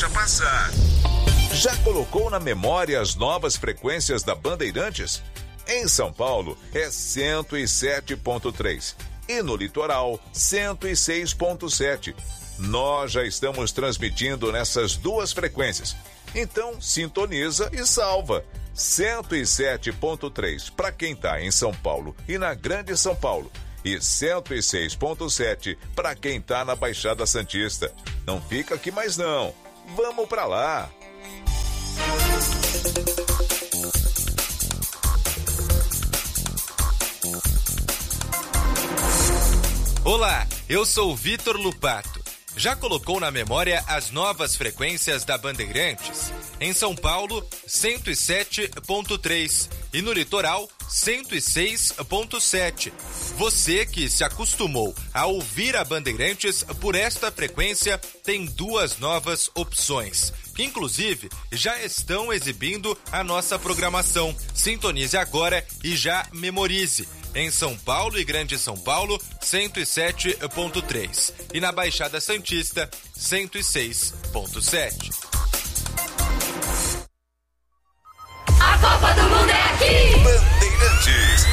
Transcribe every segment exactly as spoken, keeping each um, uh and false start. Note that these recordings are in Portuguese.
deixa passar. Já colocou na memória as novas frequências da Bandeirantes? Em São Paulo é cento e sete ponto três e no litoral cento e seis ponto sete. Nós já estamos transmitindo nessas duas frequências. Então sintoniza e salva. cento e sete ponto três para quem está em São Paulo e na Grande São Paulo. E cento e seis ponto sete para quem está na Baixada Santista. Não fica aqui mais não. Vamos para lá. Olá, eu sou o Vitor Lupato. Já colocou na memória as novas frequências da Bandeirantes? Em São Paulo, cento e sete ponto três e no litoral, cento e seis ponto sete. Você que se acostumou a ouvir a Bandeirantes por esta frequência tem duas novas opções, que inclusive já estão exibindo a nossa programação. Sintonize agora e já memorize. Em São Paulo e Grande São Paulo, cento e sete ponto três. E na Baixada Santista, cento e seis ponto sete. A Copa do Mundo é aqui! Bandeirantes.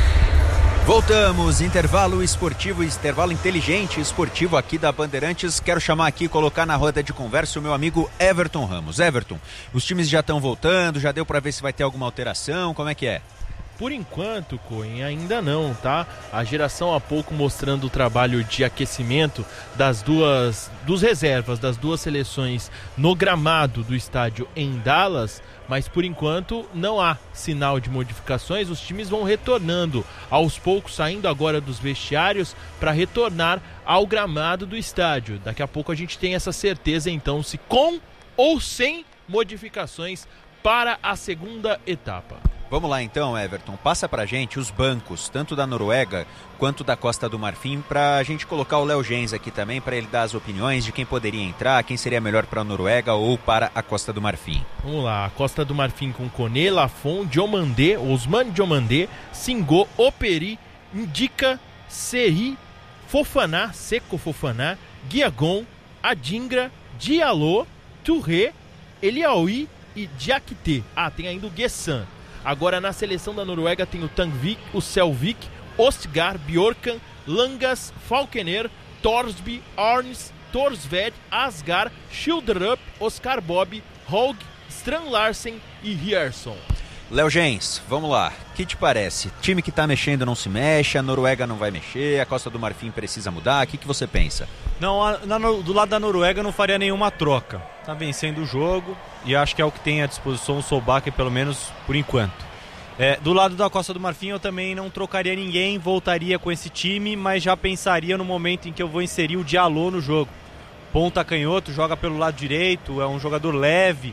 Voltamos, intervalo esportivo, intervalo inteligente esportivo aqui da Bandeirantes. Quero chamar aqui e colocar na roda de conversa o meu amigo Everton Ramos. Everton, os times já estão voltando, já deu para ver se vai ter alguma alteração, como é que é? Por enquanto, Coen, ainda não, tá? A geração há pouco mostrando o trabalho de aquecimento das duas, dos reservas das duas seleções no gramado do estádio em Dallas, mas por enquanto não há sinal de modificações. Os times vão retornando aos poucos, saindo agora dos vestiários para retornar ao gramado do estádio. Daqui a pouco a gente tem essa certeza então se com ou sem modificações para a segunda etapa. Vamos lá então, Everton, passa pra gente os bancos, tanto da Noruega quanto da Costa do Marfim, pra gente colocar o Léo Gens aqui também, pra ele dar as opiniões de quem poderia entrar, quem seria melhor para a Noruega ou para a Costa do Marfim. Vamos lá, a Costa do Marfim com Koné, Lafon, Diomandé, Osman Diomandé, Singo, Operi, Ndika, Seri, Fofaná, Seco Fofaná, Guiagon, Adingra, Diallo, Touré, Eliaoui e Diakité. Ah, tem ainda o Gessan. Agora na seleção da Noruega tem o Tangvik, o Selvik, Ostgar, Bjorkan, Langas, Falkener, Torsby, Arns, Torsved, Asgar, Schilderup, Oscar Bob, Hog, Strand Larsen e Hierson. Léo Gens, vamos lá, o que te parece? Time que tá mexendo não se mexe, a Noruega não vai mexer, a Costa do Marfim precisa mudar, o que, que você pensa? Não, a, na, do lado da Noruega eu não faria nenhuma troca, tá vencendo o jogo e acho que é o que tem à disposição o Solbakken, pelo menos por enquanto. É, do lado da Costa do Marfim eu também não trocaria ninguém, voltaria com esse time, mas já pensaria no momento em que eu vou inserir o Diallo no jogo. Ponta canhoto, joga pelo lado direito, é um jogador leve,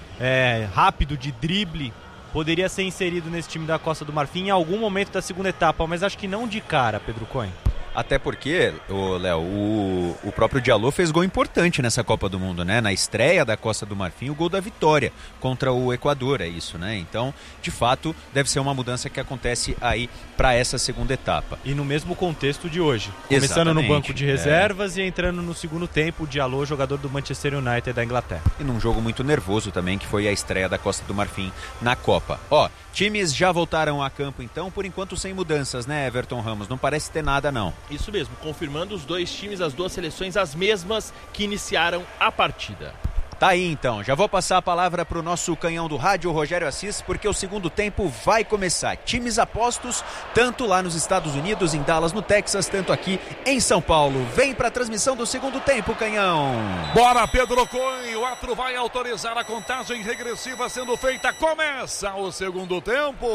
é, rápido de drible. Poderia ser inserido nesse time da Costa do Marfim em algum momento da segunda etapa, mas acho que não de cara, Pedro Coen. Até porque, ô, Léo, o, o próprio Diallo fez gol importante nessa Copa do Mundo, né? Na estreia da Costa do Marfim, o gol da vitória contra o Equador, é isso, né? Então, de fato, deve ser uma mudança que acontece aí para essa segunda etapa. E no mesmo contexto de hoje. Começando Exatamente, no banco de reservas é. e entrando no segundo tempo, o Diallo, jogador do Manchester United da Inglaterra. E num jogo muito nervoso também, que foi a estreia da Costa do Marfim na Copa. Ó, times já voltaram a campo então, por enquanto sem mudanças, né, Everton Ramos? Não parece ter nada, não. Isso mesmo, confirmando os dois times, as duas seleções, as mesmas que iniciaram a partida. Tá aí então, já vou passar a palavra pro nosso canhão do rádio, Rogério Assis, porque o segundo tempo vai começar. Times apostos, tanto lá nos Estados Unidos, em Dallas, no Texas, tanto aqui em São Paulo. Vem pra transmissão do segundo tempo, canhão. Bora, Pedro Coen, o árbitro vai autorizar a contagem regressiva sendo feita. Começa o segundo tempo.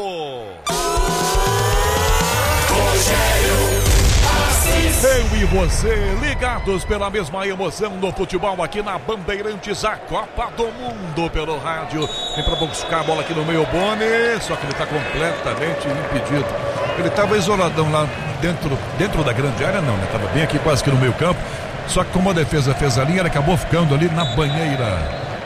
Rogério Eu e você, ligados pela mesma emoção do futebol aqui na Bandeirantes, a Copa do Mundo pelo rádio. Vem pra buscar a bola aqui no meio, Boni, só que ele tá completamente impedido. Ele tava isoladão lá dentro, dentro da grande área, não, né? Tava bem aqui quase que no meio campo. Só que como a defesa fez a linha, ele acabou ficando ali na banheira.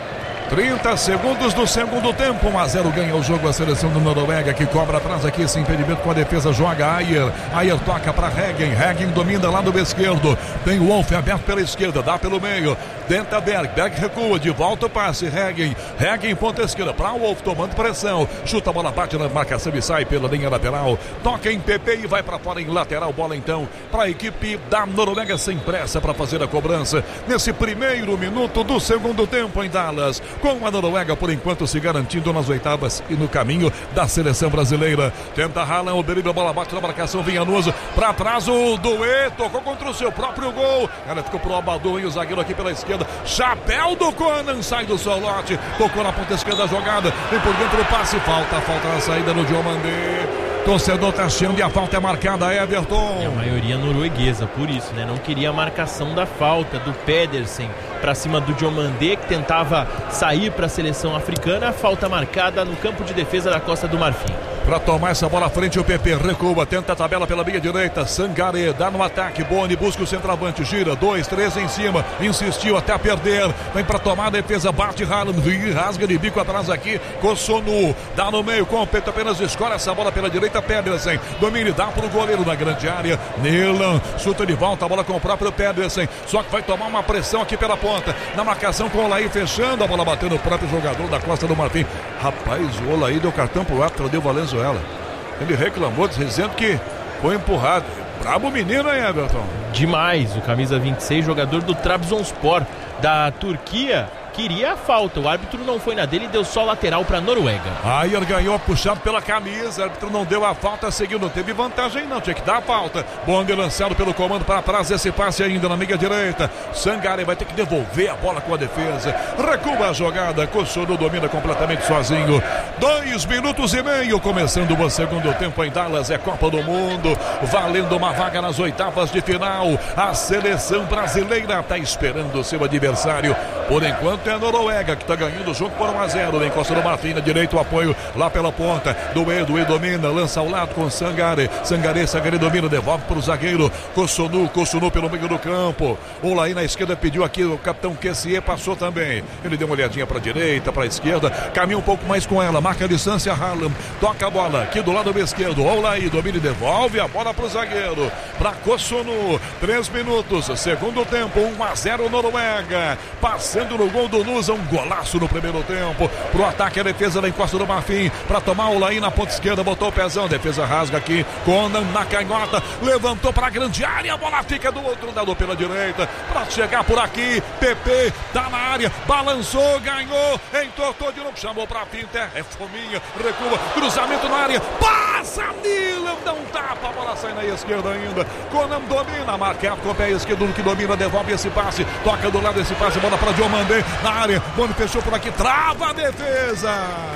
trinta segundos do segundo tempo, um a zero ganha o jogo a seleção da Noruega, que cobra atrás aqui esse impedimento com a defesa, joga Ayer, Ayer toca para Heggen, Heggen domina lá do esquerdo, tem o Wolf aberto pela esquerda, dá pelo meio, tenta Berg, Berg recua, de volta o passe, Heggen, Heggen ponta esquerda para o Wolf, tomando pressão, chuta a bola, bate na marcação e sai pela linha lateral, toca em P P e vai para fora em lateral, bola então para a equipe da Noruega sem pressa para fazer a cobrança, nesse primeiro minuto do segundo tempo em Dallas, com a Noruega por enquanto se garantindo nas oitavas e no caminho da seleção brasileira. Tenta Haaland, o Berível, a bola bate na marcação, Vinhanoso para trás, o Doué tocou contra o seu próprio gol, ela ficou pro Abadu e o zagueiro aqui pela esquerda, chapéu do Conan, sai do solote, tocou na ponta esquerda da jogada, vem por dentro o passe, falta, falta na saída no Diomandé. Torcedor tá achando e a falta é marcada, Everton. É a maioria norueguesa, por isso, né? Não queria a marcação da falta do Pedersen para cima do Diomandé, que tentava sair para a seleção africana. A falta marcada no campo de defesa da Costa do Marfim. Para tomar essa bola à frente, o P P recua, tenta a tabela pela linha direita, Sangaré dá no ataque, Boni busca o centroavante, gira, dois, três em cima, insistiu até perder, vem para tomar a defesa, bate Haaland, rasga de bico atrás aqui, Kossonu, dá no meio, com o peito apenas escolhe essa bola pela direita, Pedersen, domina e dá para o goleiro na grande área, Nilan, chuta de volta, a bola com o próprio Pedersen, só que vai tomar uma pressão aqui pela ponta, na marcação com o Olaí fechando, a bola batendo no próprio jogador da Costa do Marfim, rapaz, o Olaí deu cartão pro árbitro, deu Valenzuela. Ele reclamou, dizendo que foi empurrado. Brabo menino, hein, Everton? Demais, o camisa vinte e seis, jogador do Trabzonspor da Turquia, queria a falta, o árbitro não foi na dele e deu só lateral para a Noruega. Ayer ganhou puxado pela camisa, o árbitro não deu a falta, seguiu, não teve vantagem não, tinha que dar a falta. Bonde lançado pelo comando para trás, esse passe ainda na meia direita, Sangaré vai ter que devolver a bola com a defesa, recua a jogada, Kossonu domina completamente sozinho. Dois minutos e meio, começando o segundo tempo em Dallas, é Copa do Mundo, valendo uma vaga nas oitavas de final, a seleção brasileira está esperando o seu adversário, por enquanto é a Noruega que está ganhando junto por um a zero. Vem Costa do Marfim, na direita o apoio lá pela ponta. Doé, Doé domina, lança ao lado com Sangaré. Sangaré, Sangaré domina, devolve para o zagueiro. Kossonu, Kossonu pelo meio do campo. Olaí na esquerda pediu aqui, o capitão Kessié passou também. Ele deu uma olhadinha para a direita, para a esquerda, caminha um pouco mais com ela, marca a distância, Haaland, toca a bola aqui do lado esquerdo. Olaí domina e devolve a bola para o zagueiro. Para Kossonu, três minutos, segundo tempo, um a zero Noruega. Passando no gol do Nusa, um golaço no primeiro tempo, pro ataque a defesa da Costa do Marfim, para tomar o Olaí na ponta esquerda, botou o pezão, defesa rasga aqui, Conan na canhota, levantou para a grande área, a bola fica do outro lado pela direita, para chegar por aqui, P P, tá na área, balançou, ganhou, entortou de novo, chamou para a finta, é fominha, recua, cruzamento na área, passa, Nilan, dá um tapa, a bola sai na esquerda ainda, Conan domina, marcado com o pé esquerdo, que domina, devolve esse passe, toca do lado esse passe, bola para Diomandé na área, Boni fechou por aqui, trava a defesa,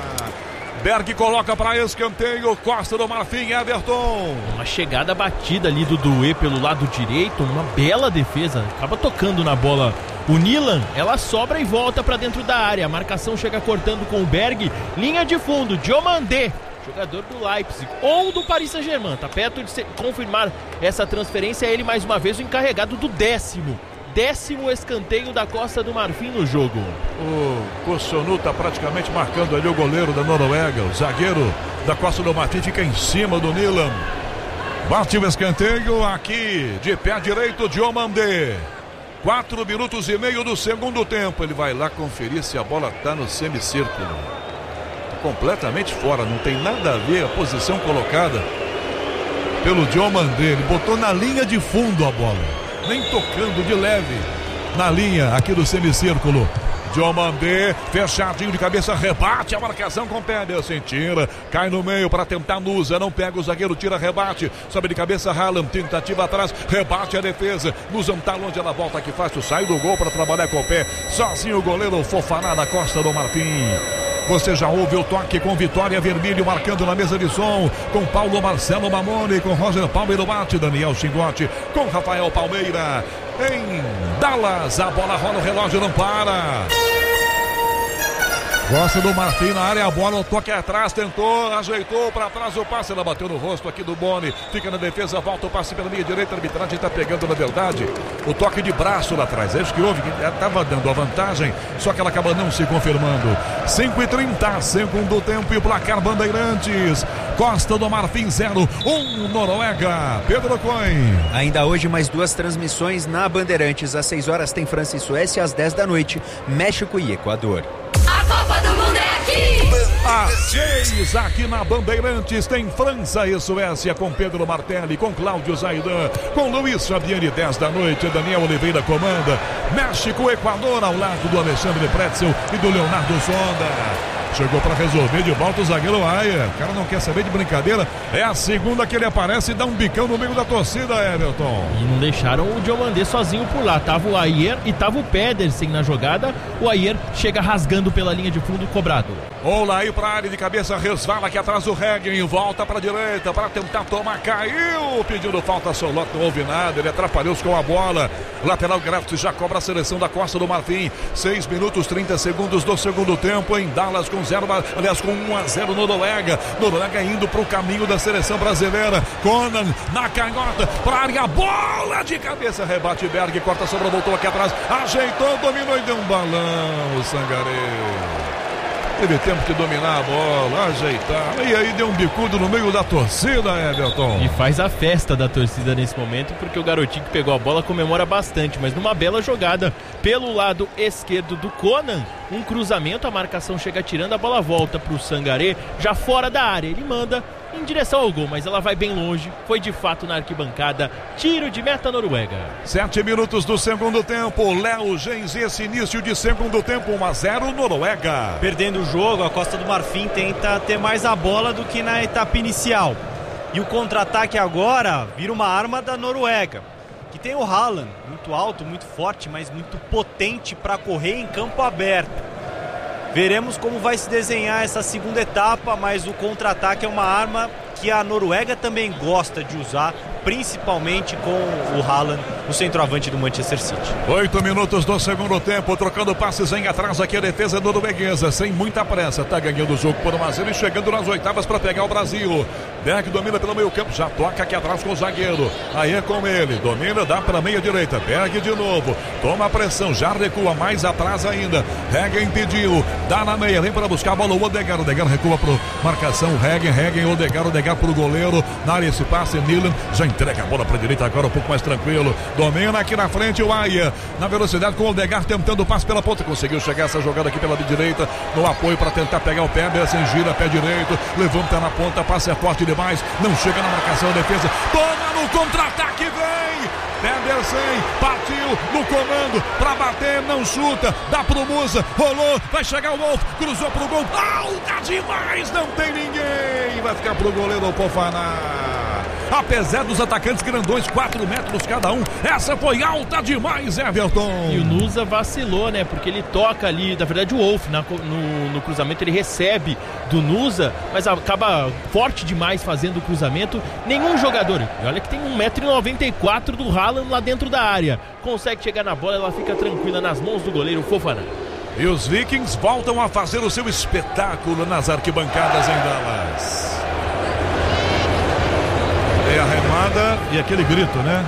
Berg coloca para escanteio, Costa do Marfim, Everton. Uma chegada batida ali do Doué pelo lado direito, uma bela defesa, acaba tocando na bola o Nilan, ela sobra e volta para dentro da área, a marcação chega cortando com o Berg, linha de fundo, Diomandé, jogador do Leipzig ou do Paris Saint-Germain, tá perto de se confirmar essa transferência, é ele mais uma vez o encarregado do décimo Décimo escanteio da Costa do Marfim no jogo. O Kossonu está praticamente marcando ali o goleiro da Noruega. O zagueiro da Costa do Marfim fica em cima do Nilan. Bate o escanteio aqui de pé direito, Diomandé. Quatro minutos e meio do segundo tempo. Ele vai lá conferir se a bola está no semicírculo. Tá completamente fora, não tem nada a ver a posição colocada pelo Diomandé. Ele botou na linha de fundo a bola, nem tocando de leve na linha aqui do semicírculo. Diomandé, fechadinho de cabeça, rebate a marcação com Pedersen, tira, cai no meio para tentar Nusa, não pega o zagueiro, tira, rebate, sobe de cabeça Haaland, tentativa atrás, rebate a defesa, Nusa tá longe, ela volta aqui fácil, sai do gol para trabalhar com o pé, sozinho o goleiro Fofaná da Costa do Marfim. Você já ouve o toque com Vitória Vermelho marcando na mesa de som, com Paulo Marcelo Mamone, com Roger Palmeiro Bate, Daniel Chingote, com Rafael Palmeira. Em Dallas, a bola rola, o relógio não para. Costa do Marfim na área, a bola, o toque atrás, tentou, ajeitou para trás o passe, ela bateu no rosto aqui do Boni, fica na defesa, volta o passe pela linha direita, a arbitragem está pegando na verdade o toque de braço lá atrás, é isso que houve, que estava dando a vantagem, só que ela acaba não se confirmando. Cinco e trinta, segundo tempo e o placar Bandeirantes, Costa do Marfim zero, um Noruega. Pedro Coin. Ainda hoje mais duas transmissões na Bandeirantes, às seis horas tem França e Suécia, às dez da noite México e Equador. A Copa do Mundo é aqui! Às seis, aqui na Bandeirantes, tem França e Suécia com Pedro Martelli, com Cláudio Zaidan, com Luiz Fabiani, dez da noite, Daniel Oliveira comanda. México, Equador, ao lado do Alexandre Pretzel e do Leonardo Sonda. Chegou para resolver de volta o zagueiro Ayer. O cara não quer saber de brincadeira. É a segunda que ele aparece e dá um bicão no meio da torcida, Everton. E não deixaram o Diomandé sozinho por lá. Tava o Ayer e tava o Pedersen na jogada. O Ayer chega rasgando pela linha de fundo, cobrado. Olaí para a área de cabeça, resvala aqui atrás o Reggen, volta para a direita para tentar tomar, caiu, pedindo falta, Solot, não houve nada, ele atrapalhou-se com a bola. Lateral Graft já cobra a seleção da Costa do Marfim. seis minutos trinta segundos do segundo tempo em Dallas com zero, aliás com um a zero Noruega. Noruega indo para o caminho da seleção brasileira. Conan na canhota para a área, bola de cabeça, rebate Berg, corta a sobra, voltou aqui atrás, ajeitou, dominou e deu um balão o Sangaré. Teve tempo de dominar a bola, ajeitar, e aí deu um bicudo no meio da torcida, Everton. E faz a festa da torcida nesse momento, porque o garotinho que pegou a bola comemora bastante, mas numa bela jogada pelo lado esquerdo do Conan, um cruzamento, a marcação chega tirando, a bola volta para o Sangaré, já fora da área, ele manda em direção ao gol, mas ela vai bem longe, foi de fato na arquibancada, tiro de meta Noruega. Sete minutos do segundo tempo, Léo Gens, esse início de segundo tempo, um a zero Noruega. Perdendo o jogo, a Costa do Marfim tenta ter mais a bola do que na etapa inicial. E o contra-ataque agora vira uma arma da Noruega, que tem o Haaland, muito alto, muito forte, mas muito potente para correr em campo aberto. Veremos como vai se desenhar essa segunda etapa, mas o contra-ataque é uma arma que a Noruega também gosta de usar, principalmente com o Haaland, o centroavante do Manchester City. Oito minutos do segundo tempo, trocando passes em atrás aqui a defesa norueguesa, sem muita pressa, tá ganhando o jogo por um a zero e chegando nas oitavas para pegar o Brasil. Berg domina pelo meio campo, já toca aqui atrás com o zagueiro, aí é com ele, domina, dá para meia direita, Berg de novo, toma a pressão, já recua mais atrás ainda, Reggen impediu, dá na meia, vem para buscar a bola o Odegaard, Odegaard recua para marcação, Reggen, Reggen, Odegaard, Odegaard para o goleiro, na área esse passe, Nilan já entrega a bola para a direita agora um pouco mais tranquilo, domina aqui na frente o Ayer, na velocidade com o Odegaard tentando o passe pela ponta, conseguiu chegar essa jogada aqui pela direita, no apoio para tentar pegar o pé, Bersen gira, pé direito, levanta na ponta, passe é forte demais, não chega na marcação, defesa, toma no contra-ataque, vem! Pedersen partiu no comando pra bater, não chuta, dá pro Musa, rolou, vai chegar o Wolf, cruzou pro gol, alta demais, não tem ninguém, vai ficar pro goleiro Fofana. Apesar dos atacantes grandões, quatro metros cada um, essa foi alta demais, Everton. E o Nusa vacilou, né? Porque ele toca ali, na verdade o Wolf na, no, no cruzamento ele recebe do Nusa, mas acaba forte demais fazendo o cruzamento. Nenhum jogador, e olha que tem um metro e noventa e quatro do Haaland lá dentro da área, consegue chegar na bola, ela fica tranquila nas mãos do goleiro Fofana. E os Vikings voltam a fazer o seu espetáculo nas arquibancadas em Dallas. É a remada e aquele grito, né?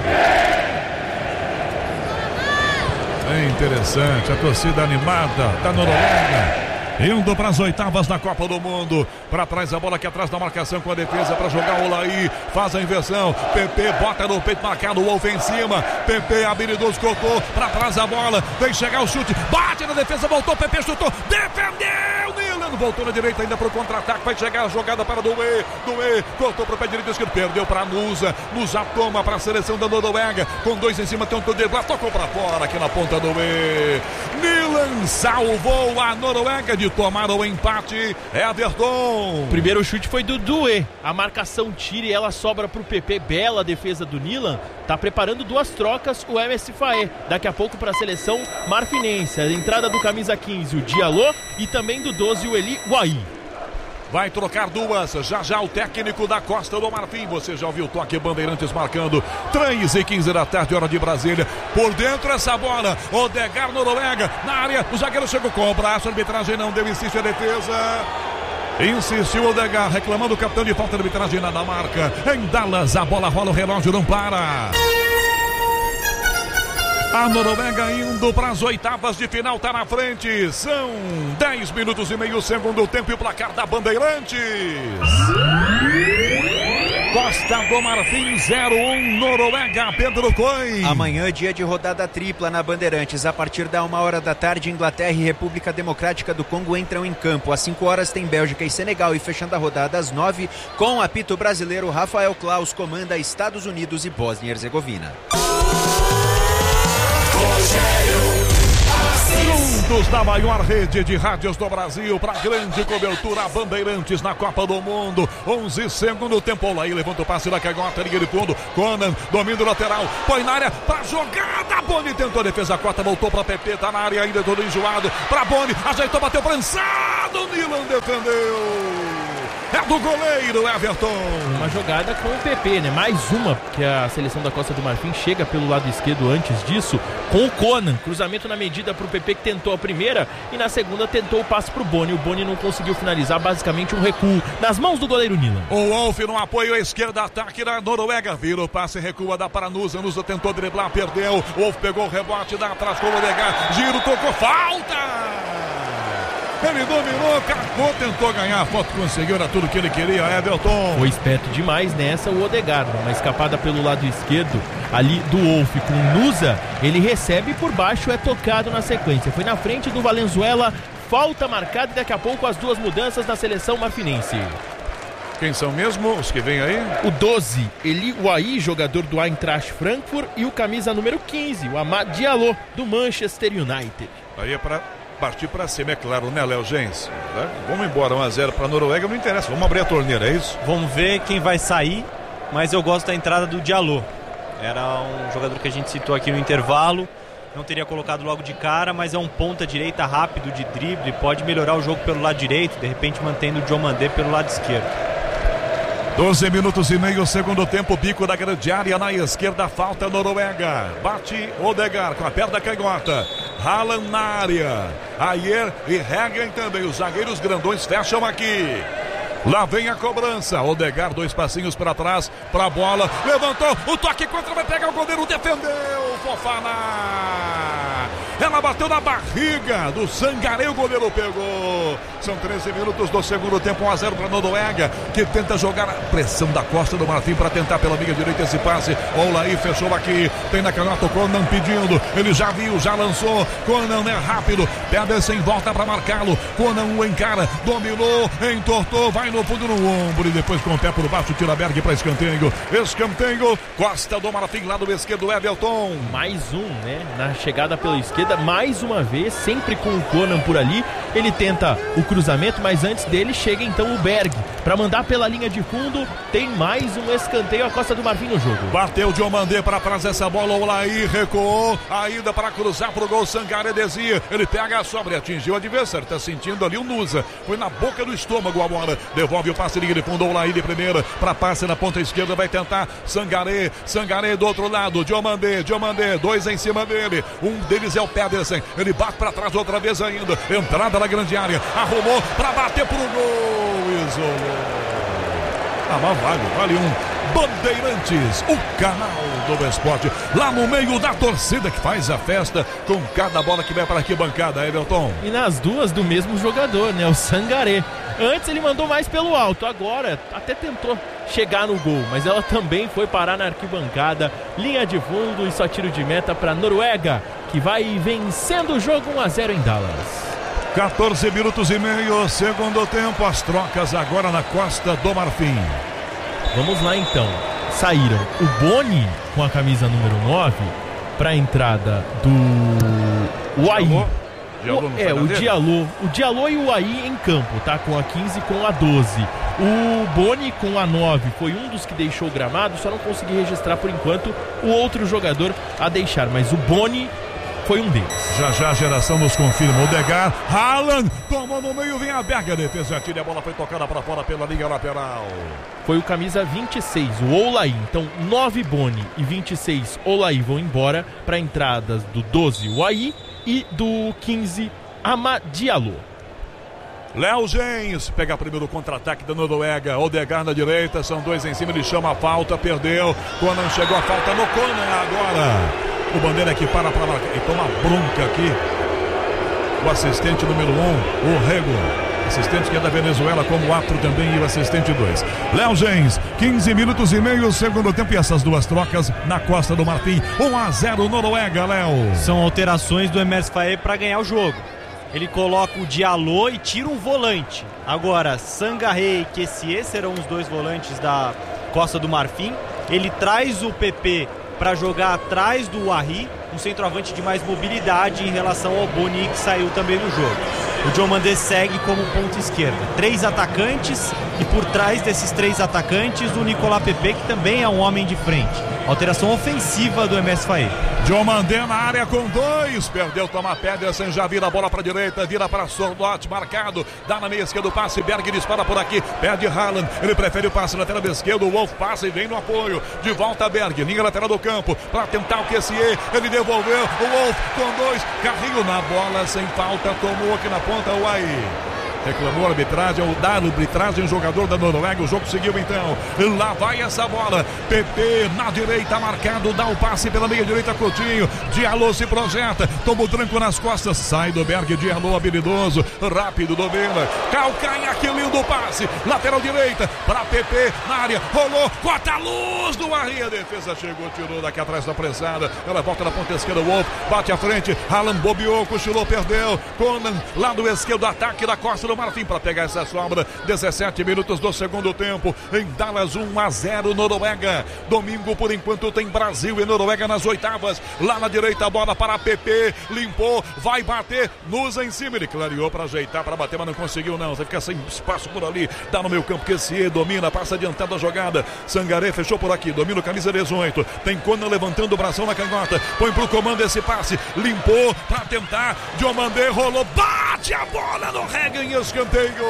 É interessante, a torcida animada da Noruega. Indo para as oitavas da Copa do Mundo. Para trás a bola aqui atrás da marcação com a defesa para jogar o Olaí. Faz a inversão. P P bota no peito marcado. O Wolf em cima. P P habilidoso cortou. Para trás a bola. Vem chegar o chute. Bate na defesa. Voltou. P P chutou. Defendeu. Nilan voltou na direita ainda para o contra-ataque. Vai chegar a jogada para Doué. Doué cortou para o pé direito esquerdo. Perdeu para Nusa. Nusa toma para a seleção da Noruega. Com dois em cima. Tentou driblar. Tocou para fora aqui na ponta do Doué. Nilan salvou a Noruega de tomar o empate. Everton. O primeiro chute foi do Doué. A marcação tira e ela sobra pro P P. Bela defesa do Nilan. Tá preparando duas trocas o M S Faé. Daqui a pouco para a seleção marfinense. A entrada do camisa quinze, o Diallo, e também do doze, o Eli Wahi. vai trocar duas. Já já o técnico da Costa do Marfim. Você já ouviu o toque Bandeirantes marcando três e quinze da tarde, hora de Brasília. Por dentro essa bola, Odegar, Noruega, na área, o zagueiro chegou com o braço, a arbitragem não deu, insiste a defesa. Insistiu o Odegar, reclamando o capitão de falta de arbitragem na marca. Em Dallas, a bola rola, o relógio não para. A Noruega indo para as oitavas de final, tá na frente. São dez minutos e meio, segundo tempo, e o placar da Bandeirantes. Costa do Marfim, zero um, Noruega, Pedro Coin. Amanhã, dia de rodada tripla na Bandeirantes. A partir da uma hora da tarde, Inglaterra e República Democrática do Congo entram em campo. Às cinco horas tem Bélgica e Senegal. E fechando a rodada às nove, com apito brasileiro, Rafael Claus comanda Estados Unidos e Bósnia e Herzegovina. Juntos na maior rede de rádios do Brasil, para grande cobertura, Bandeirantes na Copa do Mundo. onze, segundo tempo. Olaí levanta o passe da Cagota, liga de fundo. Conan, domínio lateral, põe na área pra jogada. Boni tentou a defesa, a Cota voltou pra Pepe, tá na área ainda, todo enjoado. Pra Boni, ajeitou, bateu prensado. Nilan defendeu. É do goleiro Everton. Uma jogada com o P P, né? Mais uma, porque a seleção da Costa do Marfim chega pelo lado esquerdo antes disso, com o Conan. Cruzamento na medida pro P P, que tentou a primeira, e na segunda tentou o passe pro Boni. O Boni não conseguiu finalizar, basicamente um recuo nas mãos do goleiro Nilan. O Wolf no apoio à esquerda, ataque da Noruega. Vira o passe, recua, dá para Nusa. Nusa tentou driblar, perdeu. O Wolf pegou o rebote, dá atrás com o Odegar. Giro, tocou, falta! Ele dominou, cavou, tentou ganhar a foto, conseguiu, era tudo que ele queria, Everton. Foi esperto demais nessa o Odegar, uma escapada pelo lado esquerdo ali do Wolf com o Nusa, ele recebe por baixo, é tocado na sequência. Foi na frente do Valenzuela, falta marcada e daqui a pouco as duas mudanças na seleção marfinense. Quem são mesmo os que vêm aí? O doze, Eli Wahi, jogador do Eintracht Frankfurt, e o camisa número quinze, o Amad Diallo, do Manchester United. Aí é para partir para cima, é claro, né, Léo Gens? Né? Vamos embora, um a zero para a Noruega, não interessa, vamos abrir a torneira, é isso? Vamos ver quem vai sair, mas eu gosto da entrada do Diallo. Era um jogador que a gente citou aqui no intervalo, não teria colocado logo de cara, mas é um ponta direita rápido de drible, pode melhorar o jogo pelo lado direito, de repente mantendo o Diomandé pelo lado esquerdo. doze minutos e meio, segundo tempo, bico da grande área na esquerda, falta Noruega. Bate Odegar com a perna canhota. Haaland na área. Ayer e Hagen também. Os zagueiros grandões fecham aqui. Lá vem a cobrança. Odegar, dois passinhos para trás, para a bola. Levantou, o toque contra, vai pegar o goleiro, defendeu. Fofana. Ela bateu na barriga do Sangaré, o goleiro pegou. São treze minutos do segundo tempo, um a zero para a Noruega, que tenta jogar a pressão da Costa do Marfim para tentar pela meia direita esse passe. Olaí fechou aqui, tem na canhota o Conan pedindo, ele já viu, já lançou. Conan é rápido, Pedersen volta para marcá-lo. Conan o encara, dominou, entortou, vai no fundo no ombro e depois com o pé por baixo, tira Berg para escanteio. Escanteio, Costa do Marfim, lado esquerdo, Everton. Mais um, né? Na chegada pela esquerda, mais uma vez, sempre com o Conan por ali. Ele tenta o cruzamento, mas antes dele chega então o Berg para mandar pela linha de fundo. Tem mais um escanteio, a Costa do Marfim no jogo. Bateu o Diomandé para trás essa bola, o Olaí recuou, ainda para cruzar pro gol, Sangaré desvia, ele pega a sobra e atingiu o adversário, tá sentindo ali o Nusa, foi na boca do estômago a bola, devolve o passe, liga de fundo, o Olaí de primeira, para passe na ponta esquerda, vai tentar Sangaré, Sangaré do outro lado, Diomandé, Diomandé, dois em cima dele, um deles é o Pedersen, ele bate para trás outra vez ainda, entrada na grande área, arrumou para bater pro gol, isolou. Ah, mas vale, vale um Bandeirantes, o canal do esporte, lá no meio da torcida que faz a festa com cada bola que vai para aqui bancada, Everton. E nas duas do mesmo jogador, né, o Sangaré. Antes ele mandou mais pelo alto, agora até tentou chegar no gol, mas ela também foi parar na arquibancada, linha de fundo e só tiro de meta para Noruega, que vai vencendo o jogo um a zero em Dallas. quatorze minutos e meio, segundo tempo, as trocas agora na Costa do Marfim. Vamos lá então, saíram o Boni com a camisa número nove para a entrada do Wahi. O, é, o Diallo, o Diallo e o Wahi em campo, tá? Com a quinze e com a doze. O Boni com a nove foi um dos que deixou o gramado, só não consegui registrar por enquanto o outro jogador a deixar, mas o Boni foi um deles. Já já a geração nos confirma. Odegaard, Haaland, tomou no meio, vem a Berg, a defesa tira, a bola foi tocada para fora pela linha lateral. Foi o camisa vinte e seis, o Oulahy. Então, nove Boni e vinte e seis Oulahy vão embora para entradas do doze, o Ayi, e do quinze, Amad Diallo. Léo Gens pega primeiro o contra-ataque da Noruega. Odegaard na direita, são dois em cima, ele chama a falta, perdeu. Conan chegou a falta no Conan agora. O Bandeira que para para marcar e toma bronca aqui. O assistente número um, o Rego. Assistente que é da Venezuela, como o árbitro também, e o assistente dois. Léo Gens, quinze minutos e meio, segundo tempo, e essas duas trocas na Costa do Marfim. um a zero Noruega, Léo. São alterações do Emerson Faé para ganhar o jogo. Ele coloca o Diallo e tira um volante. Agora, Sangaré e Kessié serão os dois volantes da Costa do Marfim. Ele traz o P P para jogar atrás do Ouahi, um centroavante de mais mobilidade em relação ao Boni, que saiu também do jogo. O Diomandé segue como ponta esquerda. Três atacantes e por trás desses três atacantes o Nicolas Pepe, que também é um homem de frente. Alteração ofensiva do M S Faé. Diomandé na área com dois. Perdeu, toma pedra, sem já vira a bola para a direita, vira para Sorloth, marcado. Dá na meia esquerda o passe, Berg dispara por aqui. Perde Haaland, ele prefere o passe lateral esquerdo. O Wolf passa e vem no apoio. De volta a Berg, linha lateral do campo, para tentar o Kessié. Ele devolveu, o Wolf com dois. Carrinho na bola, sem falta, tomou aqui na ponta o Ouahi. Reclamou a arbitragem, o da arbitragem, jogador da Noruega. O jogo seguiu então. Lá vai essa bola. P P na direita, marcado. Dá o passe pela meia direita, Coutinho. Diallo se projeta. Toma o tranco nas costas. Sai do Berg. Diallo habilidoso. Rápido, domina. Calcanha, que lindo passe. Lateral direita para P P na área. Rolou. Corta a luz do Ouahi. A defesa chegou, tirou daqui atrás da pressada. Ela volta na ponta esquerda. Wolf bate à frente. Haaland bobeou, cochilou, perdeu. Conan, lado esquerdo, ataque da Costa do Marfim para pegar essa sobra. dezessete minutos do segundo tempo. Em Dallas, um a zero Noruega. Domingo, por enquanto, tem Brasil e Noruega nas oitavas. Lá na direita, a bola para P P. Limpou, vai bater. Nusa em cima. Ele clareou para ajeitar, para bater, mas não conseguiu não. Você fica sem espaço por ali. Dá no meio campo. Kessié domina, passa adiantado a jogada. Sangaré fechou por aqui. Domina o camisa dezoito. Tem Conan levantando o bração na canhota. Põe pro comando esse passe. Limpou para tentar. Diomandé rolou. Bate a bola no Regan. Escanteio.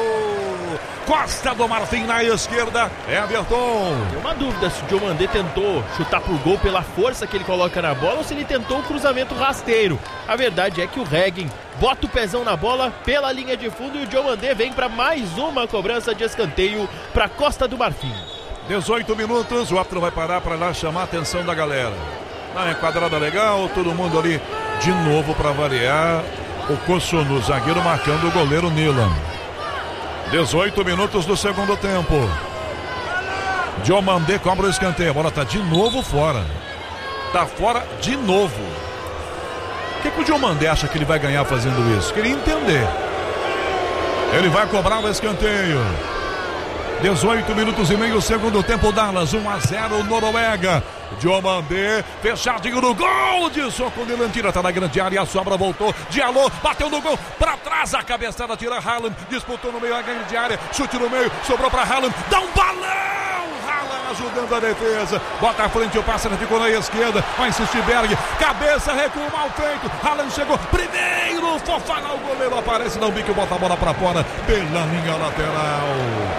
Costa do Marfim na esquerda. Everton. Tem uma dúvida se o Diomandé tentou chutar pro gol pela força que ele coloca na bola ou se ele tentou o cruzamento rasteiro. A verdade é que o Regan bota o pezão na bola pela linha de fundo e o Diomandé vem para mais uma cobrança de escanteio para Costa do Marfim. dezoito minutos. O árbitro vai parar para lá chamar a atenção da galera. Na enquadrada legal, todo mundo ali de novo para variar. O Kossunu, zagueiro, marcando o goleiro Nilan. dezoito minutos do segundo tempo. Diomandé cobra o escanteio. A bola está de novo fora. Está fora de novo. O que, que o Diomandé acha que ele vai ganhar fazendo isso? Queria entender. Ele vai cobrar o escanteio. dezoito minutos e meio, segundo tempo. Dallas, um a zero Noruega. Diomandé, fechadinho no gol, de soco de Lantira, tá na grande área, a sobra voltou, Diallo, bateu no gol, pra trás, a cabeçada tira Haaland, disputou no meio a grande área, chute no meio, sobrou pra Haaland, dá um balão, Haaland ajudando a defesa, bota à frente, o pássaro ficou na esquerda, vai insistir Berg, cabeça, recua, mal feito, Haaland chegou, primeiro, Fofana, o goleiro aparece, dá um bico, bota a bola pra fora, pela linha lateral.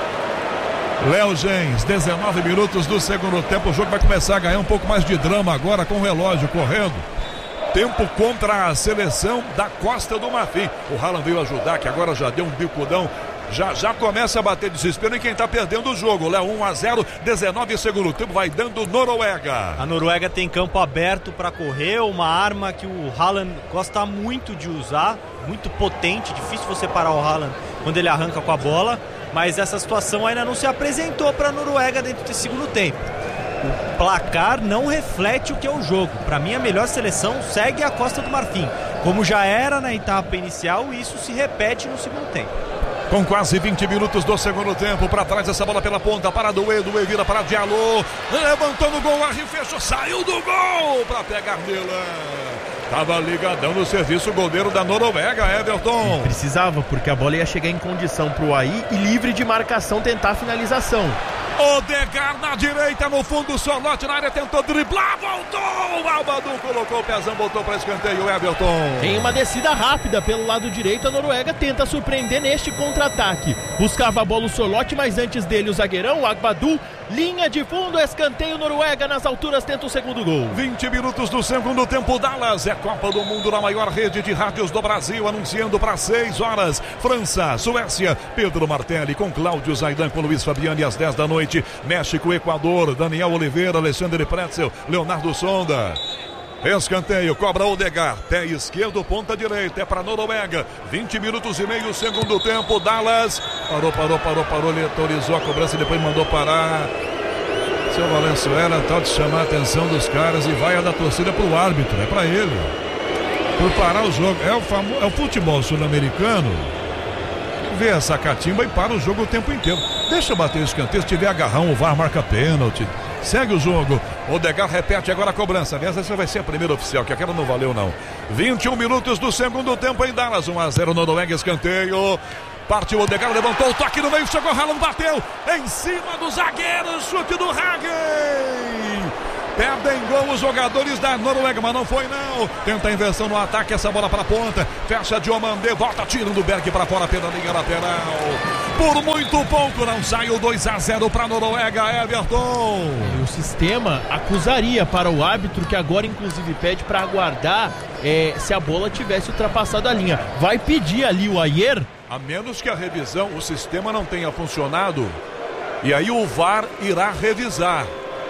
Léo Gens, dezenove minutos do segundo tempo. O jogo vai começar a ganhar um pouco mais de drama agora com o relógio correndo. Tempo contra a seleção da Costa do Marfim. O Haaland veio ajudar, que agora já deu um bicudão. Já, já começa a bater desespero em quem está perdendo o jogo. Léo, um a zero, dezenove segundo tempo, vai dando Noruega. A Noruega tem campo aberto para correr, uma arma que o Haaland gosta muito de usar, muito potente, difícil você parar o Haaland quando ele arranca com a bola. Mas essa situação ainda não se apresentou para a Noruega dentro desse segundo tempo. O placar não reflete o que é o jogo. Para mim, a melhor seleção segue a Costa do Marfim. Como já era na etapa inicial, isso se repete no segundo tempo. Com quase vinte minutos do segundo tempo, para trás essa bola pela ponta, para Doué, Doué vira para Diallo, levantou no gol, Ouahi fechou, saiu do gol para pegar Milan. Tava ligadão no serviço, o goleiro da Noruega, Everton. Precisava, porque a bola ia chegar em condição pro Ouahi e livre de marcação tentar a finalização. Odegar na direita, no fundo, Solote na área, tentou driblar, voltou, o Albadu colocou o pezão, botou para escanteio, o Everton. Tem uma descida rápida pelo lado direito, a Noruega tenta surpreender neste contra-ataque. Buscava a bola o Solote, mas antes dele o zagueirão, o Agbadu, linha de fundo, escanteio, Noruega nas alturas, tenta o segundo gol. vinte minutos do segundo tempo, Dallas, é Copa do Mundo na maior rede de rádios do Brasil, anunciando para seis horas, França, Suécia, Pedro Martelli com Cláudio Zaidan, com Luiz Fabiani às dez da noite, México, Equador, Daniel Oliveira, Alexandre Pretzel, Leonardo Sonda. Escanteio, cobra Odegar, pé esquerdo, ponta direita, é para Noruega, vinte minutos e meio, segundo tempo, Dallas, parou, parou, parou, parou, ele autorizou a cobrança e depois mandou parar. Seu Valenzuela, tal de chamar a atenção dos caras e vai a da torcida pro árbitro, é para ele, por parar o jogo, é o, famo... é o futebol sul-americano, vê essa catimba e para o jogo o tempo inteiro, deixa bater o escanteio, se tiver agarrão, o V A R marca pênalti. Segue o jogo, Odegar repete agora a cobrança. Aliás, essa vai ser a primeira oficial, que aquela não valeu não. vinte e um minutos do segundo tempo em Dallas, um a zero Noruega, escanteio. Partiu Odegar, levantou o toque no meio, chegou Haaland, bateu em cima do zagueiro, chute do Hagen. Perdem gol os jogadores da Noruega, mas não foi não. Tenta a inversão no ataque, essa bola para a ponta. Fecha Diomandé, volta tirando o Berg para fora pela linha lateral. Por muito pouco não sai o dois a zero para a Noruega, Everton. E o sistema acusaria para o árbitro, que agora inclusive pede para aguardar é, se a bola tivesse ultrapassado a linha. Vai pedir ali o Ayer. A menos que a revisão, o sistema não tenha funcionado. E aí o V A R irá revisar.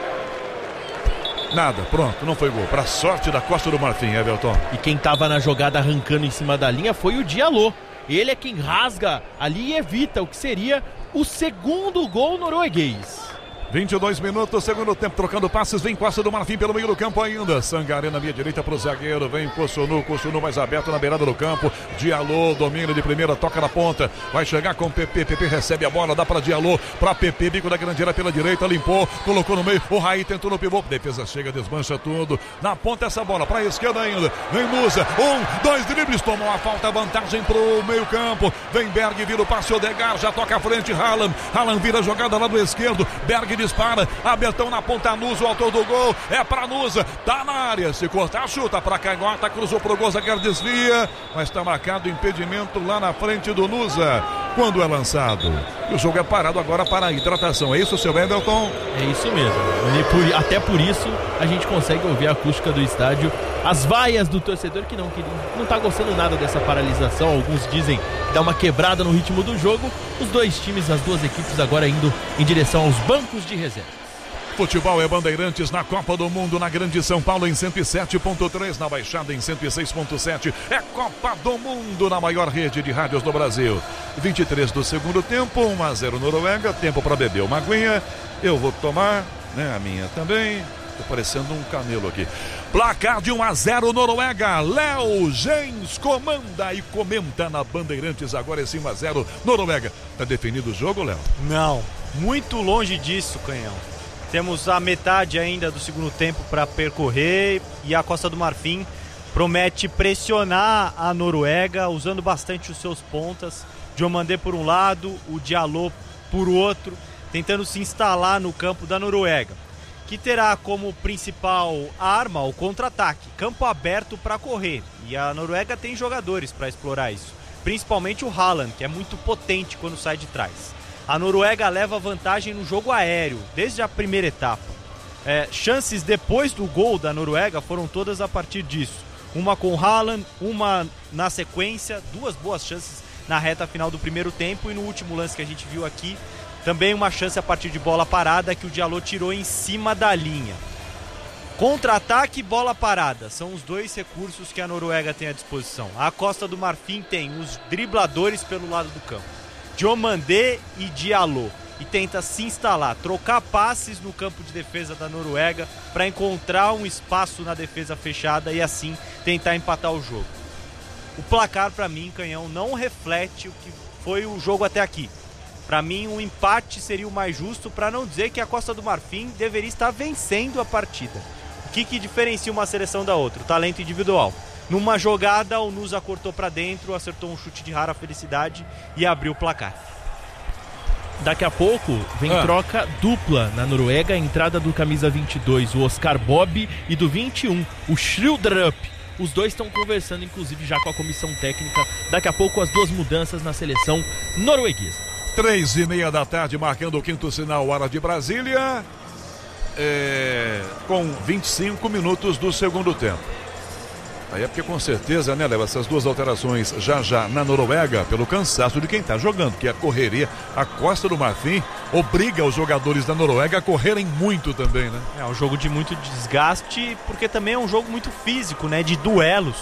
Nada, pronto, não foi gol. Para sorte da Costa do Marfim, Everton. E quem estava na jogada arrancando em cima da linha foi o Diallo. Ele é quem rasga ali e evita o que seria o segundo gol norueguês. vinte e dois minutos, segundo tempo, trocando passes, vem Costa do Marfim pelo meio do campo ainda. Sangaré na minha direita pro zagueiro, vem Kossunu, Kossunu mais aberto na beirada do campo. Diallo, domina de primeira, toca na ponta, vai chegar com o Pepe, Pepe recebe a bola, dá para Diallo, para Pepe, bico da grande área pela direita, limpou, colocou no meio, o Raí tentou no pivô, defesa chega, desmancha tudo, na ponta essa bola, para a esquerda ainda, vem Musa, um, dois dribles, tomou a falta, vantagem pro meio campo, vem Berg, vira o passe, Odegar, já toca à frente, Haaland, Haaland vira a jogada lá do esquerdo, Berg dispara, abertão na ponta, Nusa, o autor do gol, é pra Nusa, tá na área, se cortar, chuta pra canhota, cruzou pro gol, zagueiro desvia, mas tá marcado impedimento lá na frente do Nusa, quando é lançado. E o jogo é parado agora para a hidratação, é isso, seu Everton? É isso mesmo, e por, até por isso a gente consegue ouvir a acústica do estádio, as vaias do torcedor que não, que não tá gostando nada dessa paralisação, alguns dizem que dá uma quebrada no ritmo do jogo, os dois times, as duas equipes agora indo em direção aos bancos de reserva. Futebol é Bandeirantes na Copa do Mundo, na Grande São Paulo em cento e sete ponto três, na Baixada em cento e seis ponto sete. É Copa do Mundo na maior rede de rádios do Brasil. vinte e três do segundo tempo, um a zero Noruega, tempo para beber uma aguinha. Eu vou tomar, né, a minha também. Tô parecendo um camelo aqui. Placar de um a zero Noruega. Léo Gens comanda e comenta na Bandeirantes. Agora esse um a zero Noruega. Tá definido o jogo, Léo? Não, muito longe disso, Canhão. Temos a metade ainda do segundo tempo para percorrer e a Costa do Marfim promete pressionar a Noruega usando bastante os seus pontas. Diomandé por um lado, o Diallo por outro, tentando se instalar no campo da Noruega, que terá como principal arma o contra-ataque, campo aberto para correr. E a Noruega tem jogadores para explorar isso, principalmente o Haaland, que é muito potente quando sai de trás. A Noruega leva vantagem no jogo aéreo, desde a primeira etapa. É, chances depois do gol da Noruega foram todas a partir disso. Uma com Haaland, uma na sequência, duas boas chances na reta final do primeiro tempo e no último lance que a gente viu aqui, também uma chance a partir de bola parada que o Diallo tirou em cima da linha. Contra-ataque e bola parada são os dois recursos que a Noruega tem à disposição. A Costa do Marfim tem os dribladores pelo lado do campo, Diomandé e Diallo, e tenta se instalar, trocar passes no campo de defesa da Noruega para encontrar um espaço na defesa fechada e assim tentar empatar o jogo. O placar, para mim, Canhão, não reflete o que foi o jogo até aqui. Para mim, um empate seria o mais justo, para não dizer que a Costa do Marfim deveria estar vencendo a partida. O que, que diferencia uma seleção da outra? O talento individual. Numa jogada, o Nusa cortou para dentro, acertou um chute de rara felicidade e abriu o placar. Daqui a pouco vem ah. troca dupla na Noruega, a entrada do camisa vinte e dois, o Oscar Bob, e do vinte e um, o Schildrup. Os dois estão conversando, inclusive, já com a comissão técnica. Daqui a pouco as duas mudanças na seleção norueguesa. Três e meia da tarde, marcando o quinto sinal, hora de Brasília. É, com vinte e cinco minutos do segundo tempo. Aí é porque com certeza, né, Léo, essas duas alterações já já na Noruega, pelo cansaço de quem tá jogando, que é a correria, a Costa do Marfim obriga os jogadores da Noruega a correrem muito também, né? É um jogo de muito desgaste, porque também é um jogo muito físico, né, de duelos.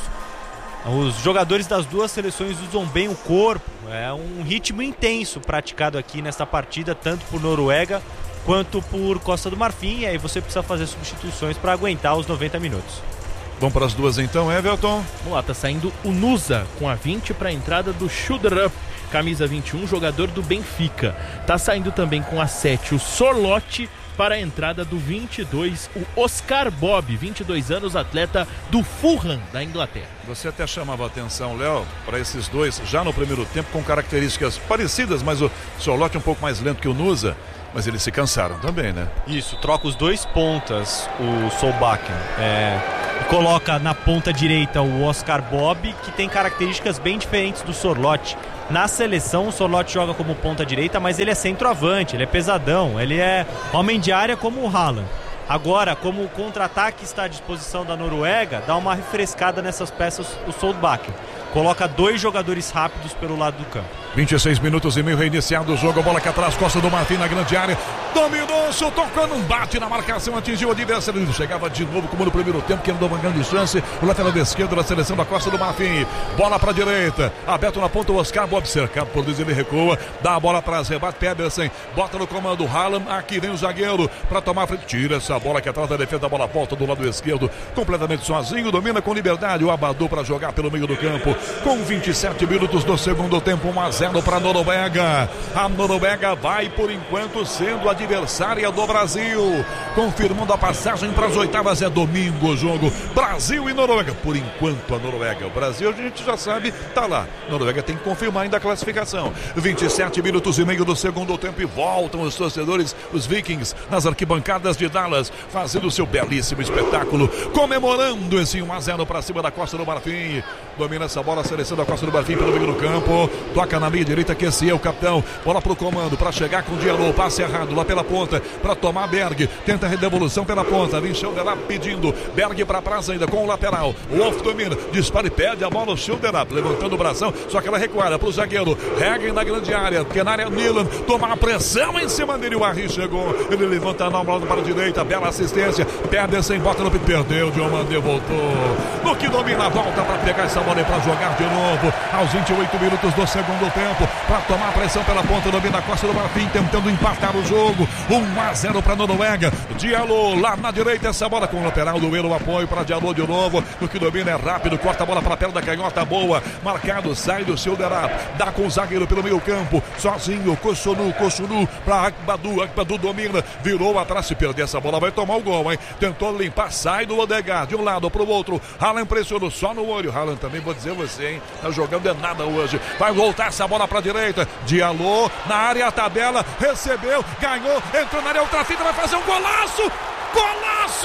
Os jogadores das duas seleções usam bem o corpo, é um ritmo intenso praticado aqui nessa partida, tanto por Noruega quanto por Costa do Marfim, e aí você precisa fazer substituições para aguentar os noventa minutos. Vamos para as duas então, Everton. Vamos lá, tá saindo o Nusa com a vinte para a entrada do Schildrup, camisa vinte e um, jogador do Benfica. Tá saindo também com a sete o Sorloth para a entrada do vinte e dois, o Oscar Bob, vinte e dois anos, atleta do Fulham da Inglaterra. Você até chamava a atenção, Léo, para esses dois já no primeiro tempo com características parecidas, mas o Sorloth um pouco mais lento que o Nusa. Mas eles se cansaram também, né? Isso, troca os dois pontas, o Solbakken. É, coloca na ponta direita o Oscar Bob, que tem características bem diferentes do Sorloth. Na seleção, o Sorloth joga como ponta direita, mas ele é centroavante, ele é pesadão, ele é homem de área como o Haaland. Agora, como o contra-ataque está à disposição da Noruega, dá uma refrescada nessas peças o Solbakken. Coloca dois jogadores rápidos pelo lado do campo. vinte e seis minutos e meio, reiniciado o jogo, a bola aqui atrás, Costa do Marfim na grande área, dominou, tocando um bate na marcação, atingiu o adversário, chegava de novo como no primeiro tempo, que não deu uma grande chance, o lateral esquerdo da seleção da Costa do Marfim, bola para a direita, aberto na ponta o Oscar Bob, cercado por dois, ele recua, dá a bola atrás, rebate Pedersen, bota no comando Haaland, aqui vem o zagueiro para tomar a frente, tira essa bola aqui atrás da defesa, a bola volta do lado esquerdo, completamente sozinho, domina com liberdade o Abadu para jogar pelo meio do campo, com vinte e sete minutos do segundo tempo, um a zero para a Noruega. A Noruega vai por enquanto sendo adversária do Brasil, confirmando a passagem para as oitavas. É domingo o jogo, Brasil e Noruega. Por enquanto a Noruega, o Brasil a gente já sabe, tá lá. A Noruega tem que confirmar ainda a classificação. vinte e sete minutos e meio do segundo tempo e voltam os torcedores, os Vikings, nas arquibancadas de Dallas, fazendo o seu belíssimo espetáculo, comemorando esse um a zero para cima da Costa do Marfim. Domina essa bola a seleção da Costa do Marfim pelo meio do campo, toca na meia direita, que esse é o capitão, bola pro comando, para chegar com o Diallo, passe errado lá pela ponta, para tomar Berg, tenta a redevolução pela ponta, Vinchão de lá pedindo, Berg para praça ainda com o lateral, o Wolf domina, dispara e pede a bola, o Schildrup, levantando o bração, só que ela recuada pro zagueiro, Hagen na grande área, que na área Nilan, toma a pressão em cima dele, o Arri chegou, ele levanta a bola para a direita, bela assistência, Pedersen bota no pé, perdeu, Diomandé voltou, no que domina, volta para pegar essa bola e para jogar de novo, aos vinte e oito minutos do segundo tempo, para tomar a pressão pela ponta, domina a Costa do Marfim, tentando empatar o jogo, um a zero para a Noruega, Diallo lá na direita, essa bola com o lateral do Euro, apoio para Diallo de novo, no que domina é rápido, corta a bola para a perna da canhota, boa, marcado, sai do Schildrup, dá com o zagueiro pelo meio campo, sozinho, Kossonu, Kossonu para Akbadu, Akbadu domina, virou atrás, se perder essa bola vai tomar o gol, hein, tentou limpar, sai do Odegaard, de um lado para o outro, Haaland pressionou só no olho, Haaland também, vou dizer você, hein, tá jogando é nada hoje, vai voltar essa bola para a direita, Diallo na área, a tabela, recebeu, ganhou, entrou na área, outra fita, vai fazer um golaço, golaço!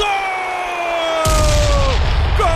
Gol!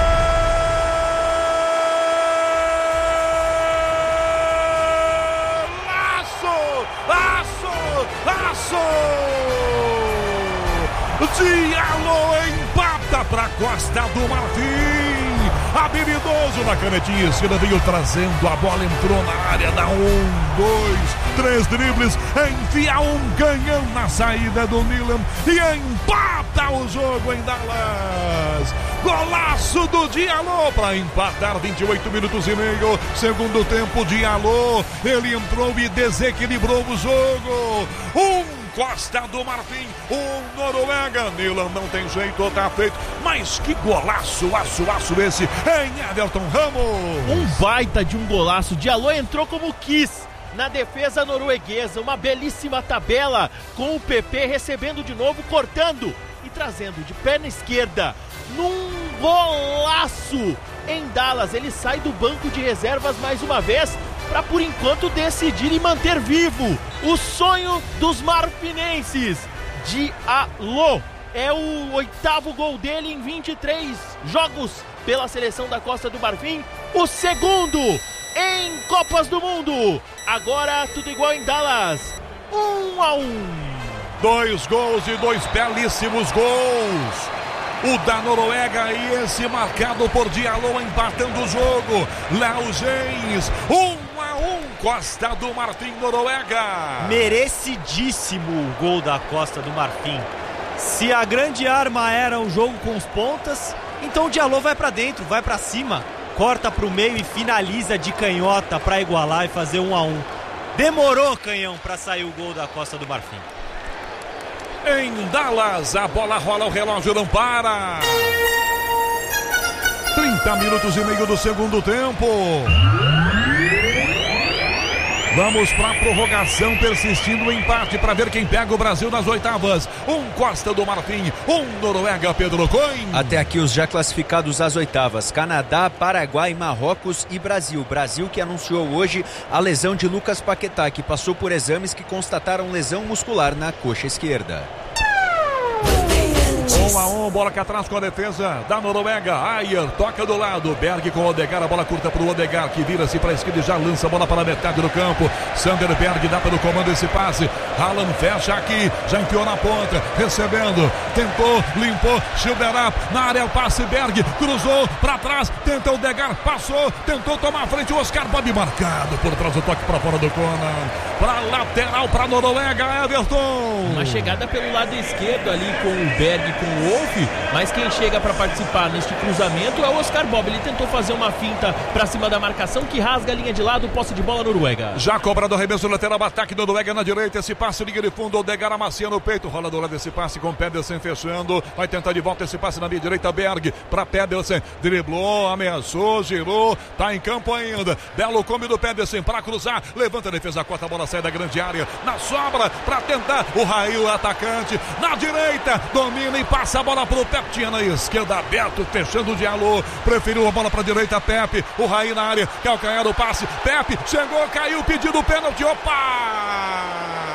Diallo empata para Costa do Marfim. Habilidoso na canetinha esquerda, veio trazendo a bola, entrou na área, dá um, dois, três dribles, enfia um canhão na saída do Milan e empata o jogo em Dallas. Golaço do Diallo para empatar, vinte e oito minutos e meio, segundo tempo, Diallo, ele entrou e desequilibrou o jogo. Um Costa do Marfim, o Noruega, Nilan não tem jeito, tá feito, mas que golaço, aço, aço esse em Everton Ramos. Um baita de um golaço, Diallo entrou como quis na defesa norueguesa, uma belíssima tabela com o P P recebendo de novo, cortando e trazendo de perna esquerda, num golaço em Dallas, ele sai do banco de reservas mais uma vez, para por enquanto decidir e manter vivo o sonho dos marfinenses. Diallo é o oitavo gol dele em vinte e três jogos pela seleção da Costa do Marfim, o segundo em Copas do Mundo. Agora tudo igual em Dallas, um a um. Dois gols e dois belíssimos gols. O da Noruega e esse marcado por Diallo empatando o jogo. Léo Gens, um a um, Costa do Marfim, Noruega. Merecidíssimo o gol da Costa do Marfim. Se a grande arma era o jogo com os pontas, então o Diallo vai pra dentro, vai pra cima, corta pro meio e finaliza de canhota pra igualar e fazer um a um. Demorou, Canhão, pra sair o gol da Costa do Marfim. Em Dallas, a bola rola, o relógio não para. trinta minutos e meio do segundo tempo. Vamos para a prorrogação, persistindo o empate para ver quem pega o Brasil nas oitavas. Um Costa do Marfim, um Noruega, Pedro Coin. Até aqui os já classificados às oitavas: Canadá, Paraguai, Marrocos e Brasil. Brasil que anunciou hoje a lesão de Lucas Paquetá, que passou por exames que constataram lesão muscular na coxa esquerda. Um a um, bola que atrás com a defesa da Noruega. Ayer toca do lado, Berg com o Odegaard, a bola curta para o Odegaard, que vira-se para a esquerda e já lança a bola para a metade do campo. Sander Berg dá pelo comando esse passe. Haaland fecha aqui, já enfiou na ponta, recebendo, tentou, limpou, Schilderap na área, o passe, Berg cruzou para trás, tenta o Odegaard, passou, tentou tomar a frente, o Oscar Bob marcado por trás, o toque para fora do Conan, para lateral para Noruega, Everton. Uma chegada pelo lado esquerdo ali com o Berg, com o Wolf, mas quem chega para participar neste cruzamento é o Oscar Bob. Ele tentou fazer uma finta para cima da marcação que rasga a linha de lado, posse de bola Noruega. Já cobrado o arremesso lateral, ataque do Noruega na direita, esse passe liga de fundo, Odegaard amacia no peito, rola do lado desse passe com Pedersen fechando, vai tentar de volta esse passe na minha direita, Berg para Pedersen, driblou, ameaçou, girou, tá em campo ainda, belo come do Pedersen para cruzar, levanta a defesa, corta a bola, sai da grande área, na sobra para tentar o Rail, atacante, na direita, domina e passa a bola pro Pepe, tinha na esquerda aberto, fechando o Diallo, preferiu a bola pra direita, Pepe, o Raí na área, calcanhar do passe, Pepe, chegou, caiu, pedido pênalti, opa!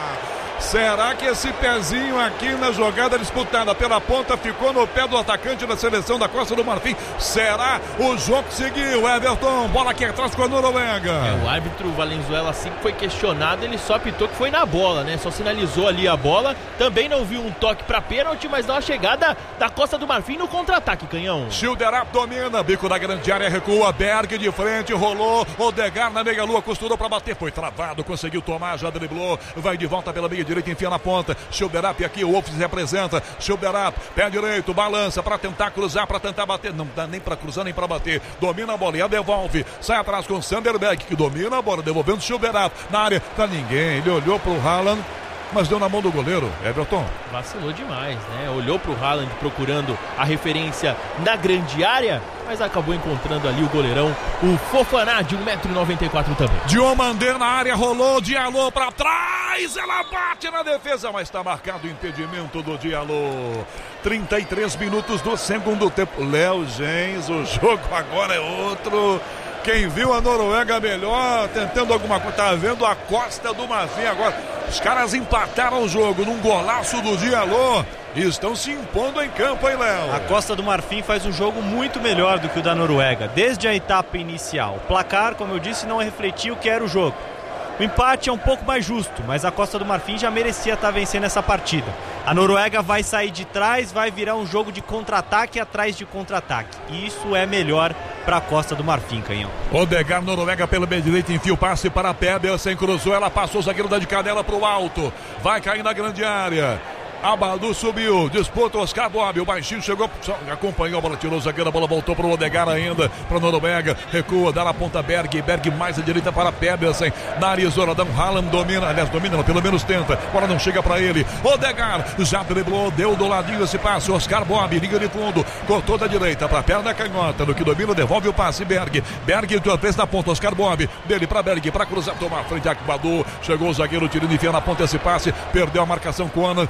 Será que esse pezinho aqui na jogada disputada pela ponta ficou no pé do atacante da seleção da Costa do Marfim? Será? O jogo seguiu, Everton, bola aqui atrás com a Noruega. É, o árbitro Valenzuela, assim que foi questionado, ele só apitou que foi na bola, né? Só sinalizou ali a bola, também não viu um toque pra pênalti, mas dá uma chegada da Costa do Marfim no contra-ataque, Canhão. Schilderap domina, bico da grande área, recua, Berg de frente, rolou, Odegaard na meia lua, costurou pra bater, foi travado, conseguiu tomar, já driblou, vai de volta pela meia direita, enfia na ponta, Schilderap aqui, o Wolf se representa, Schilderap, pé direito, balança para tentar cruzar, para tentar bater, não dá nem para cruzar, nem para bater, domina a bola e a devolve, sai atrás com o Sanderberg, que domina a bola, devolvendo Schilderap na área, tá ninguém, ele olhou pro Haaland, mas deu na mão do goleiro, Everton. Vacilou demais, né? Olhou pro Haaland procurando a referência na grande área, mas acabou encontrando ali o goleirão, o Fofaná, de um metro e noventa e quatro também. Diomandé na área, rolou, Diallo pra trás, ela bate na defesa, mas tá marcado o impedimento do Diallo. trinta e três minutos do segundo tempo. Léo Gens, o jogo agora é outro. Quem viu a Noruega melhor, tentando alguma coisa, tá vendo a Costa do Marfim agora. Os caras empataram o jogo num golaço do Diallo e estão se impondo em campo, hein, Léo? A Costa do Marfim faz um jogo muito melhor do que o da Noruega, desde a etapa inicial. O placar, como eu disse, não refletiu o que era o jogo. O empate é um pouco mais justo, mas a Costa do Marfim já merecia estar vencendo essa partida. A Noruega vai sair de trás, vai virar um jogo de contra-ataque atrás de contra-ataque. E isso é melhor para a Costa do Marfim, Canhão. Odegaard, Noruega pelo meio direito, enfia o passe para a Pedersen, cruzou, ela passou, o zagueiro dá de canela para o alto, vai cair na grande área. Abadu subiu, disputa Oscar Bob, o baixinho chegou, acompanhou a bola, tirou o zagueiro, a bola voltou para o Odegaard ainda, para a Noruega, recua, dá na ponta Berg, Berg mais à direita para Pedersen, na área isoladão, Haaland domina, aliás domina, pelo menos tenta, agora não chega para ele, Odegaard já driblou, deu do ladinho esse passe, Oscar Bob, liga de fundo, cortou da direita para a perna canhota, no que domina, devolve o passe, Berg, Berg, tua vez na ponta, Oscar Bob, dele para Berg, para cruzar, tomar a frente, Abadu, chegou o zagueiro, tirando, enfia na ponta esse passe, perdeu a marcação, Conan, vem para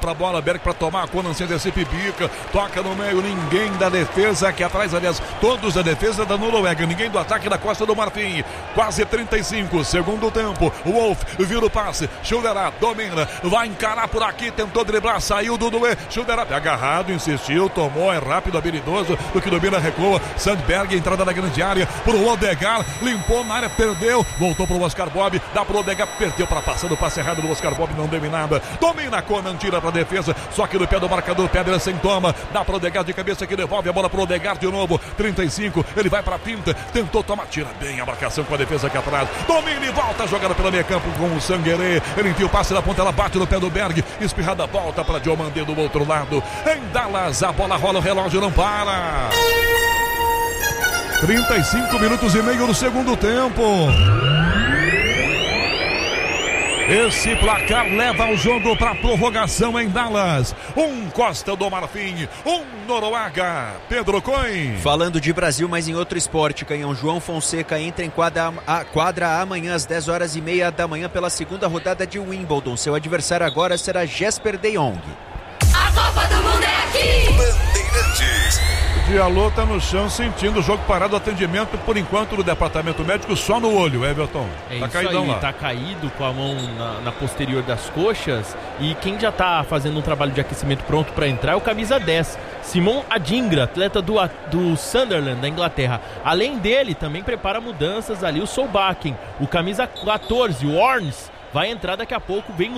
pra bola, Berg pra tomar, Conan sem descer, bica, toca no meio, ninguém da defesa aqui atrás, aliás, todos da defesa da Noruega, ninguém do ataque da Costa do Marfim. Quase trinta e cinco, segundo tempo, o Wolf vira o passe, Schulderá domina, vai encarar por aqui, tentou driblar, saiu do Duê, Schulderá agarrado, insistiu, tomou, é rápido, habilidoso, do que domina, recua, Sandberg, entrada na grande área, pro Odegaard, limpou na área, perdeu, voltou pro Oscar Bob, dá pro Odegaard, perdeu para passar do passe errado do Oscar Bob, não deu em nada, domina, Conan, tira pra defesa, só que no pé do marcador, Pedra sem toma, dá pro Odegaard de cabeça que devolve a bola pro Odegaard de novo, trinta e cinco, ele vai pra pinta, tentou tomar, tira bem a marcação com a defesa aqui atrás, domina e volta, jogada pelo meio campo com o Sanguerê, ele enfia o passe na ponta, ela bate no pé do Berg, espirrada, volta pra Diomandé do outro lado, em Dallas, a bola rola, o relógio não para. trinta e cinco minutos e meio no segundo tempo. Esse placar leva o jogo para prorrogação em Dallas. Um Costa do Marfim, um Noruega. Pedro Coin. Falando de Brasil, mas em outro esporte, Canhão, João Fonseca entra em quadra, a, quadra amanhã às dez horas e meia da manhã pela segunda rodada de Wimbledon. Seu adversário agora será Jesper de Jong. A Copa do Mundo é aqui! Bandeirantes. Diallo tá no chão sentindo o jogo parado, atendimento por enquanto do departamento médico só no olho, Everton. É tá isso caidão aí, lá. tá caído com a mão na, na posterior das coxas, e quem já tá fazendo um trabalho de aquecimento pronto para entrar é o camisa dez, Simon Adingra, atleta do, do Sunderland, da Inglaterra. Além dele, também prepara mudanças ali o Solbakken, o camisa quatorze, o Orns, vai entrar daqui a pouco, vem o